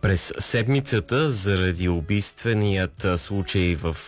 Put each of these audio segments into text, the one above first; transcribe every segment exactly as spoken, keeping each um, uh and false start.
През седмицата, заради убийственият случай в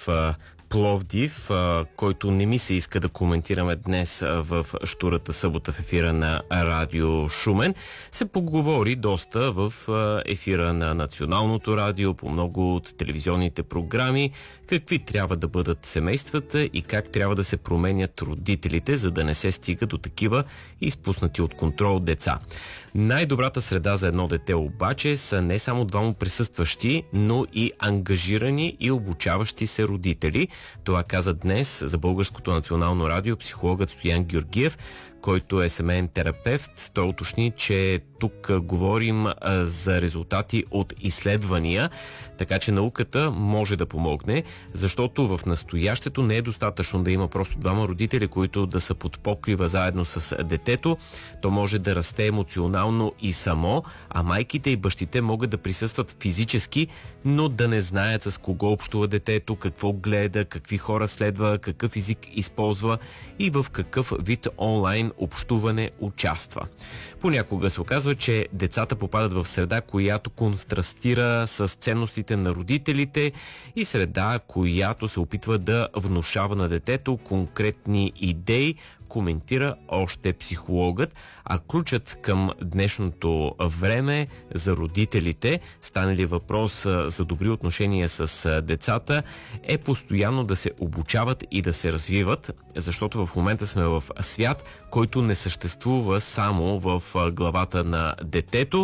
Пловдив, който не ми се иска да коментираме днес в щурата събота в ефира на Радио Шумен, се поговори доста в ефира на Националното радио, по много от телевизионните програми, какви трябва да бъдат семействата и как трябва да се променят родителите, за да не се стига до такива изпуснати от контрол деца. Най-добрата среда за едно дете обаче са не само двама присъстващи, но и ангажирани и обучаващи се родители. Това каза днес за Българското национално радио психологът Стоян Георгиев, който е семейен терапевт. Той уточни, че тук говорим а, за резултати от изследвания, така че науката може да помогне, защото в настоящето не е достатъчно да има просто двама родители, които да са под покрива заедно с детето. То може да расте емоционално и само, а майките и бащите могат да присъстват физически, но да не знаят с кого общува детето, какво гледа, какви хора следва, какъв език използва и в какъв вид онлайн общуване участва. Понякога се оказва, че децата попадат в среда, която контрастира с ценностите на родителите и среда, която се опитва да внушава на детето конкретни идеи, коментира още психологът, а ключът към днешното време за родителите, стане ли въпрос за добри отношения с децата, е постоянно да се обучават и да се развиват, защото в момента сме в свят, който не съществува само в главата на детето,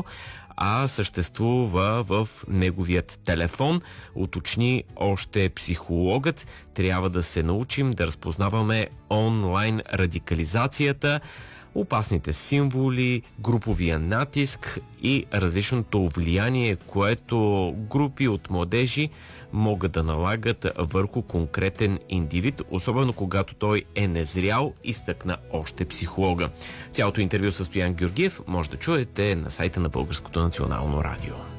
а съществува в неговият телефон. Уточни още психологът, трябва да се научим да разпознаваме онлайн радикализацията, опасните символи, груповия натиск и различното влияние, което групи от младежи могат да налагат върху конкретен индивид, особено когато той е незрял, изтъкна още психолога. Цялото интервю с Стоян Георгиев може да чуете на сайта на Българското национално радио.